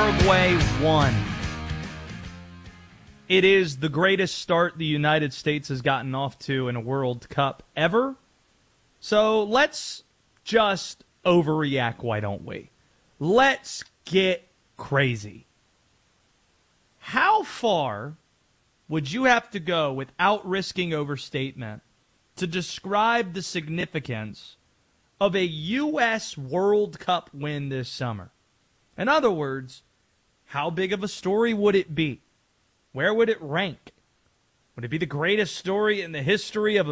Paraguay won. It is the greatest start the United States has gotten off to in a World Cup ever. So let's just overreact, why don't we? Let's get crazy. How far would you have to go without risking overstatement to describe the significance of a U.S. World Cup win this summer? In other words, how big of a story would it be? Where would it rank? Would it be the greatest story in the history of